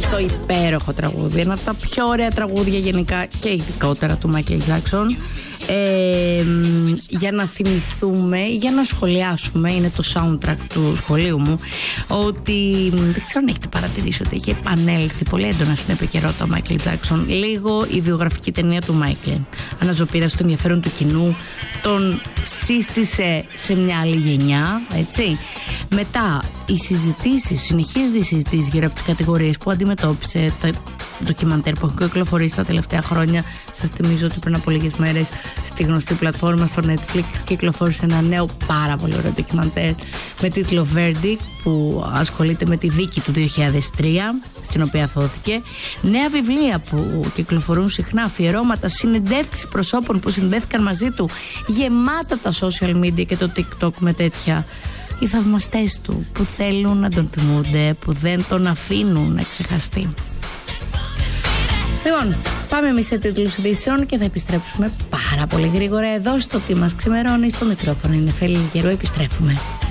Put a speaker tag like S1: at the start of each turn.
S1: αυτό υπέροχο τραγούδι. Ένα από τα πιο ωραία τραγούδια γενικά και ειδικότερα του Michael Jackson. Για να θυμηθούμε, για να σχολιάσουμε, είναι το soundtrack του σχολείου μου, ότι δεν ξέρω αν έχετε παρατηρήσει ότι έχει επανέλθει πολύ έντονα στην επικαιρότητα ο Michael Jackson. Λίγο η βιογραφική ταινία του Michael. Αναζωπήρασε το ενδιαφέρον του κοινού, τον σύστησε σε μια άλλη γενιά, έτσι. Μετά οι συζητήσεις, συνεχίζονται οι συζητήσεις γύρω από τις κατηγορίες που αντιμετώπισε, τα ντοκιμαντέρ που έχουν κυκλοφορήσει τα τελευταία χρόνια. Σας θυμίζω ότι πριν από λίγες μέρες στη γνωστή πλατφόρμα στο Netflix κυκλοφόρησε ένα νέο πάρα πολύ ωραίο ντοκιμαντέρ με τίτλο Verdict, που ασχολείται με τη δίκη του 2003 στην οποία θώθηκε. Νέα βιβλία που κυκλοφορούν συχνά, αφιερώματα, συνεντεύξεις προσώπων που συνδέθηκαν μαζί του, γεμάτα τα social media και το TikTok με τέτοια. Οι θαυμαστές του που θέλουν να τον θυμούνται, που δεν τον αφήνουν να ξεχαστεί. Λοιπόν, πάμε εμείς σε τίτλους ειδήσεων και θα επιστρέψουμε πάρα πολύ γρήγορα εδώ στο Τι μας ξημερώνει. Στο μικρόφωνο είναι Φέλη Γερού, επιστρέφουμε.